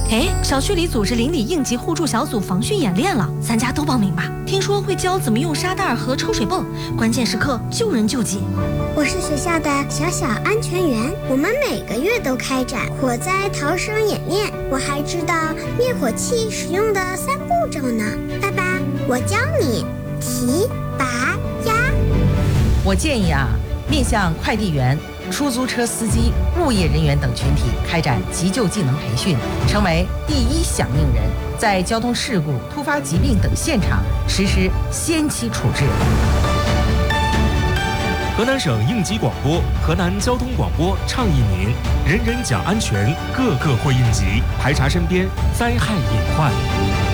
哎，小区里组织邻里应急互助小组防汛演练了，咱家都报名吧。听说会教怎么用沙袋和抽水泵，关键时刻救人救己。 我是学校的小安全员，我们每个月都开展火灾逃生演练。我还知道灭火器使用的3步骤呢。爸爸，我教你提、拔、压。 我建议面向快递员、出租车司机、物业人员等群体开展急救技能培训，成为第一响应人，在交通事故、突发疾病等现场实施先期处置。 河南省应急广播、河南交通广播倡议您：人人讲安全，个个会应急，排查身边灾害隐患。